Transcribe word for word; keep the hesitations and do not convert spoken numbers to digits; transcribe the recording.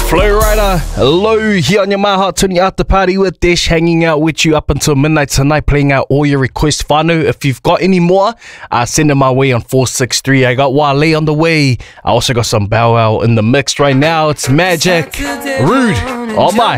Flowrider, hello, here on your My Hot twenty After Party with Desh, hanging out with you up until midnight tonight, playing out all your requests. Whānau, if you've got any more, uh, send them my way on four six three. I got Wale on the way. I also got some Bow Wow in the mix right now. It's Magic, Rude, oh my.